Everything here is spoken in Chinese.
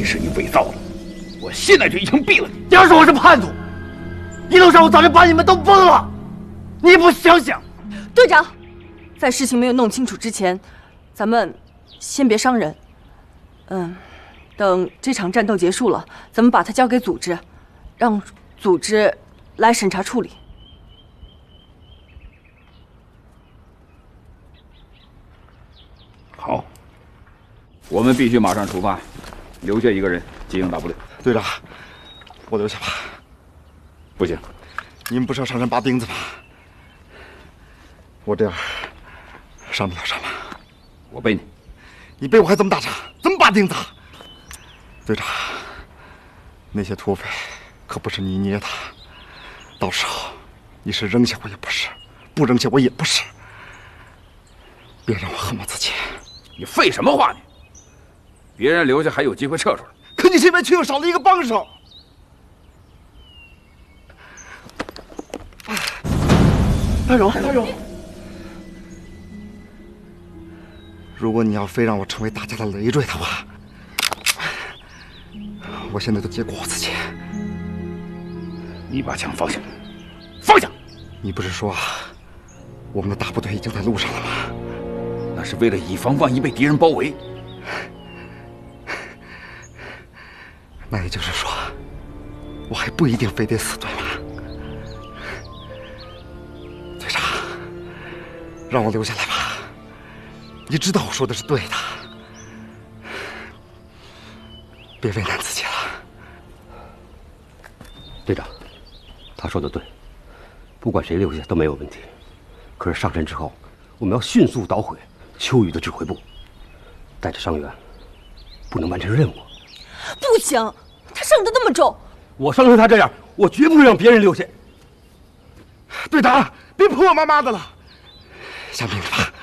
是你伪造的，我现在就一枪毙了你！ 要是我是叛徒，一路上我早就把你们都崩了。你不想想？ 队长，在事情没有弄清楚之前，咱们先别伤人。等这场战斗结束了，咱们把它交给组织，让组织来审查处理。 好，我们必须马上出发，留下一个人接应大部队。 队长，我留下吧。 不行， 你们不是要上山拔钉子吗？我这样伤得了伤吗？ 我背你。 你背我还怎么打仗？怎么拔钉子？队长，那些土匪可不是你捏的，到时候你是扔下我也不是，不扔下我也不是。别让我恨我自己。 你废什么话你？别人留下还有机会撤出来， 可你这边却又少了一个帮手。 大勇， 如果你要非让我成为大家的累赘的话，我现在就结果我自己。 你把枪放下，放下！ 你不是说我们的大部队已经在路上了吗？ 那是为了以防万一被敌人包围。 那也就是说，我还不一定非得死，对吗？队长，让我留下来吧。你知道我说的是对的，别为难自己了。 队长，他说的对，不管谁留下都没有问题。可是上山之后，我们要迅速捣毁秋雨的指挥部，带着伤员，不能完成任务。 不行，他伤得那么重， 我伤成他这样，我绝不会让别人留下。 队长，别婆婆妈妈的了，想明白吧。